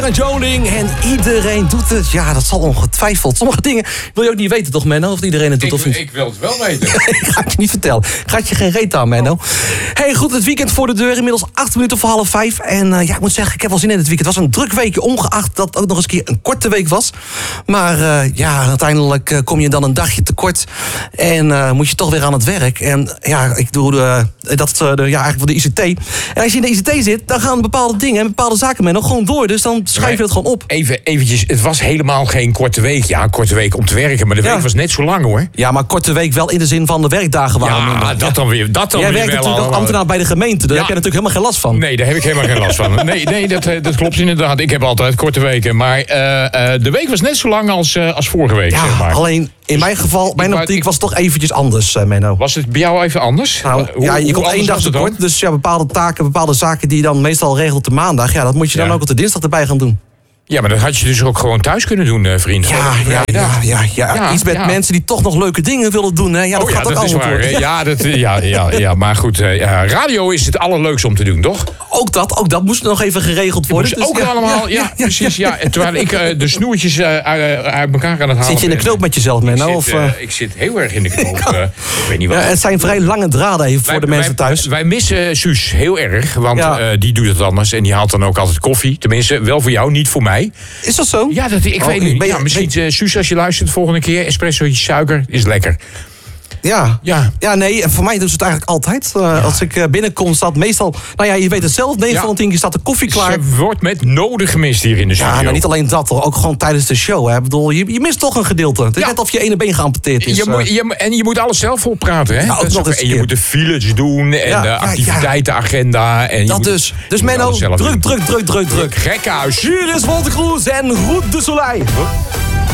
Joling en iedereen doet het. Ja, dat zal ongetwijfeld. Sommige dingen wil je ook niet weten, toch, Menno? Of iedereen het doet of niet? Ik wil het wel weten. Ik ga het je niet vertellen. Gaat je geen reet aan, Menno. Hey, goed, het weekend voor de deur. Inmiddels 8 minuten voor 4:30. En ja, ik moet zeggen, ik heb wel zin in het weekend. Het was een druk weekje, ongeacht dat het ook nog eens een keer een korte week was. Maar ja, uiteindelijk kom je dan een dagje tekort. En moet je toch weer aan het werk. En ja, ik doe eigenlijk voor de ICT. En als je in de ICT zit, dan gaan bepaalde dingen en bepaalde zaken nog gewoon door. Dus dan schrijf je het gewoon op. Eventjes, het was helemaal geen korte week. Ja, een korte week om te werken, maar de week was net zo lang, hoor. Ja, maar korte week wel in de zin van de werkdagen waren minder. Ja, dat dan weer. Jij werkt natuurlijk als ambtenaar bij de gemeente. Daar heb je natuurlijk helemaal geen last van. Nee, daar heb ik helemaal geen last van. Nee, dat klopt inderdaad. Ik heb altijd korte weken. Maar de week was net zo lang als vorige week, ja, zeg maar. Alleen in mijn geval, mijn optiek was toch eventjes anders, Menno. Was het bij jou even anders? Nou, je komt 1 dag tekort. Dus ja, bepaalde taken, bepaalde zaken die je dan meestal regelt op de maandag. Ja, dat moet je dan ook op de dinsdag erbij gaan doen. Ja, maar dat had je dus ook gewoon thuis kunnen doen, vriend. Ja. Iets met mensen die toch nog leuke dingen willen doen. Hè? Ja, dat gaat ook allemaal voor. Ja, maar goed. Radio is het allerleukste om te doen, toch? Ook dat moest nog even geregeld worden. Dus ook allemaal, precies. Ja. En terwijl ik de snoertjes uit elkaar aan het halen. Zit je in de knoop met jezelf, Menno? Ik zit heel erg in de knoop. Ik weet niet wat. Het zijn vrij lange draden even voor de mensen thuis. Wij missen Suus heel erg, want die doet het anders. En die haalt dan ook altijd koffie. Tenminste, wel voor jou, niet voor mij. Is dat zo? Ja, ik weet niet. Ja, misschien, Suus, als je luistert de volgende keer, espressootje suiker is lekker. Ja, nee, voor mij doen ze het eigenlijk altijd. Als ik binnenkom, staat meestal... Nou ja, je weet het zelf, 9 van de 10 keer staat de koffie klaar. Ze wordt met nodig gemist hier in de studio. Ja, nou niet alleen dat, hoor. Ook gewoon tijdens de show. Hè. Ik bedoel, je mist toch een gedeelte. Het is net of je ene been geamputeerd is. En je moet alles zelf volpraten, hè? Ja, en je moet de files doen en de activiteitenagenda. En dat dus. Dus Menno, druk. Gekhuis. Hier is Wolter Kroes en Roet de Soleil.